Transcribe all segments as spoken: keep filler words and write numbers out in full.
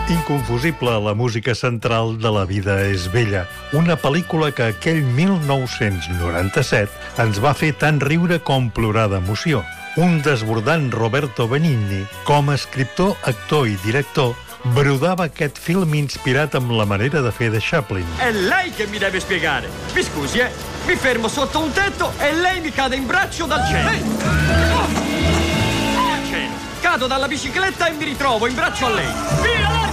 Inconfusible, la música central de La vida és bella, una pel·lícula que aquell mil nou-cents noranta-set ens va fer tant riure com plorar d'emoció. Un desbordant Roberto Benigni, com a escriptor, actor i director, brodava aquest film inspirat amb la manera de fer de Chaplin. È lei che mi deve spiegare. Mi scusi, eh? Mi fermo sotto un tetto e lei mi cade in braccio dal cielo. Ehi! Oh! Dal cielo. Cado dalla bicicletta e mi ritrovo in braccio a lei. Via, larga!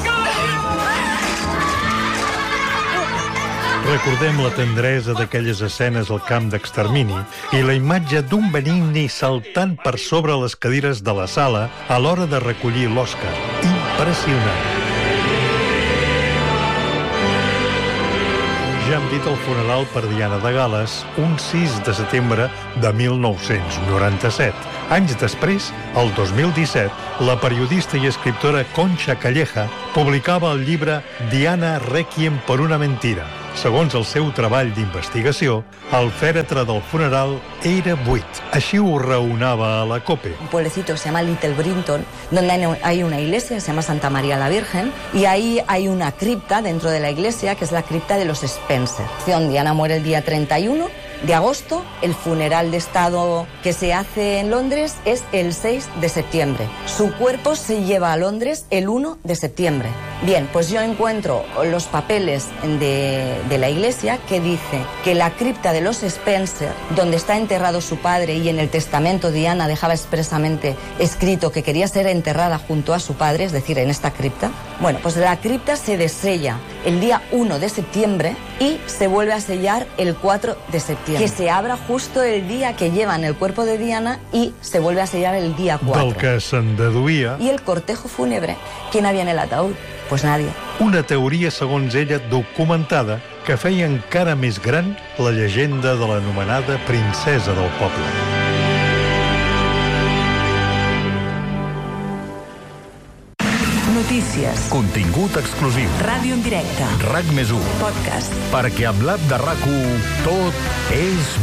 Recordem la tendresa d'aquelles escenes al camp d'extermini i la imatge d'un Benigni saltant per sobre les cadires de la sala a l'hora de recollir l'Oscar. Impressionant. Ja hem dit el funeral per Diana de Gal·les, un sis de setembre de mil nou-cents noranta-set. Anys després, el dos mil disset, la periodista i escriptora Concha Calleja publicava el llibre Diana Requiem por una mentira. Segons el seu treball d'investigació, el fèretre del funeral era buit. Així ho raonava a la COPE. Un pueblecito que se llama Little Brinton, donde hay una iglesia que se llama Santa María la Virgen, y ahí hay una cripta dentro de la iglesia, que es la cripta de los Spencer. Diana muere el día treinta y uno de agosto, el funeral de Estado que se hace en Londres es el seis de septiembre. Su cuerpo se lleva a Londres el uno de septiembre. Bien, pues yo encuentro los papeles de, de la iglesia que dice que la cripta de los Spencer, donde está enterrado su padre, y en el testamento Diana dejaba expresamente escrito que quería ser enterrada junto a su padre, es decir, en esta cripta. Bueno, pues la cripta se desella el día uno de septiembre y se vuelve a sellar el cuatro de septiembre. Que se abra justo el día que llevan el cuerpo de Diana y se vuelve a sellar el día cuatro. Del que se'n deduïa... Y el cortejo fúnebre, ¿quién había en el ataúd? Pues nadie. Una teoria, segons ella, documentada, que feia encara més gran la llegenda de l'anomenada princesa del poble. Notícies. Contingut exclusiu. Ràdio en directe. RAC més u. Podcast. Perquè amb l'app de RAC u tot és